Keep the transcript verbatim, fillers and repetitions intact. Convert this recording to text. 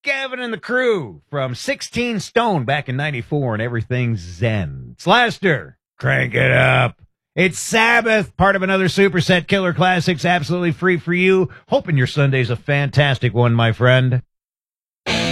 Gavin and the crew from sixteen Stone back in ninety-four, and everything's zen. Slaster, crank it up. It's Sabbath, part of another Superset Killer Classics, absolutely free for you. Hoping your Sunday's a fantastic one, my friend.